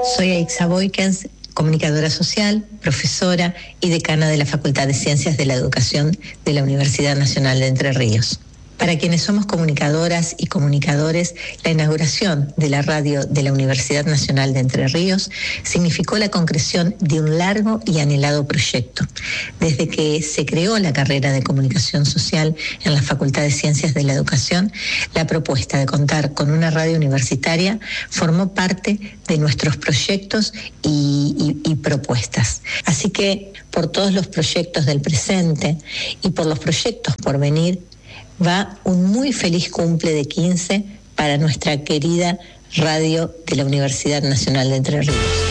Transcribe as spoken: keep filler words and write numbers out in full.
Soy Aixa Boykens, comunicadora social, profesora y decana de la Facultad de Ciencias de la Educación de la Universidad Nacional de Entre Ríos. Para quienes somos comunicadoras y comunicadores, la inauguración de la radio de la Universidad Nacional de Entre Ríos significó la concreción de un largo y anhelado proyecto. Desde que se creó la carrera de Comunicación Social en la Facultad de Ciencias de la Educación, la propuesta de contar con una radio universitaria formó parte de nuestros proyectos y, y, y propuestas. Así que por todos los proyectos del presente y por los proyectos por venir, va un muy feliz cumple de quince para nuestra querida radio de la Universidad Nacional de Entre Ríos.